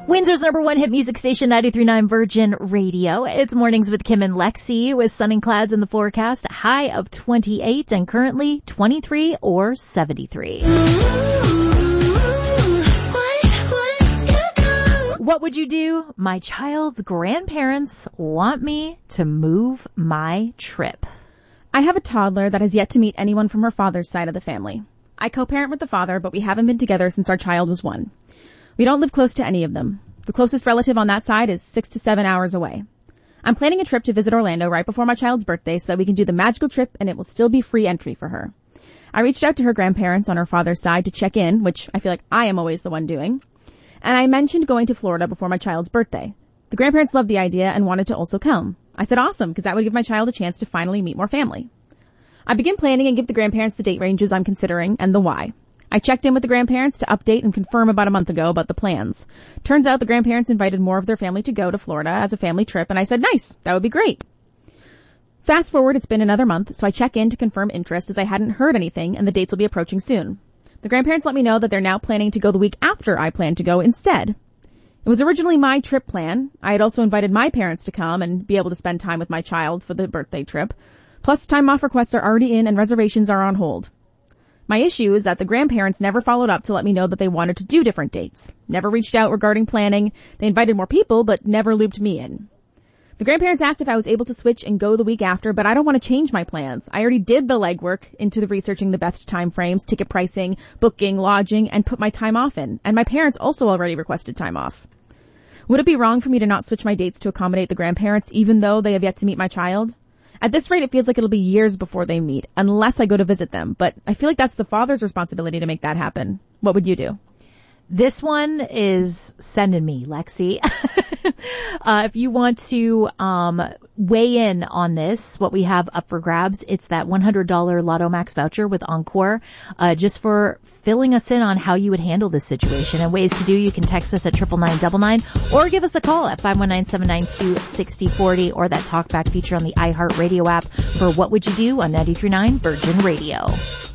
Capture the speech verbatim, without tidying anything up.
Windsor's number one hit music station, ninety-three point nine Virgin Radio. It's Mornings with Kim and Lexi with sun and clouds in the forecast, a high of twenty-eight and currently twenty-three or seventy-three. What would you do? My child's grandparents want me to move my trip. I have a toddler that has yet to meet anyone from her father's side of the family. I co-parent with the father, but we haven't been together since our child was one. We don't live close to any of them. The closest relative on that side is six to seven hours away. I'm planning a trip to visit Orlando right before my child's birthday so that we can do the magical trip and it will still be free entry for her. I reached out to her grandparents on her father's side to check in, which I feel like I am always the one doing. And I mentioned going to Florida before my child's birthday. The grandparents loved the idea and wanted to also come. I said awesome, because that would give my child a chance to finally meet more family. I begin planning and give the grandparents the date ranges I'm considering and the why. I checked in with the grandparents to update and confirm about a month ago about the plans. Turns out the grandparents invited more of their family to go to Florida as a family trip, and I said, nice, that would be great. Fast forward, it's been another month, so I check in to confirm interest as I hadn't heard anything, and the dates will be approaching soon. The grandparents let me know that they're now planning to go the week after I planned to go instead. It was originally my trip plan. I had also invited my parents to come and be able to spend time with my child for the birthday trip. Plus, time off requests are already in and reservations are on hold. My issue is that the grandparents never followed up to let me know that they wanted to do different dates. Never reached out regarding planning. They invited more people, but never looped me in. The grandparents asked if I was able to switch and go the week after, but I don't want to change my plans. I already did the legwork into the researching the best time frames, ticket pricing, booking, lodging, and put my time off in. And my parents also already requested time off. Would it be wrong for me to not switch my dates to accommodate the grandparents, even though they have yet to meet my child? At this rate, it feels like it'll be years before they meet, unless I go to visit them. But I feel like that's the father's responsibility to make that happen. What would you do? This one is sending me, Lexi. uh, if you want to um weigh in on this, what we have up for grabs, it's that one hundred dollars Lotto Max voucher with Encore, uh, just for filling us in on how you would handle this situation. And ways to do, you can text us at triple nine double nine or give us a call at five one nine, seven nine two, six zero four zero or that talkback feature on the iHeartRadio app for What Would You Do on ninety-three point nine Virgin Radio.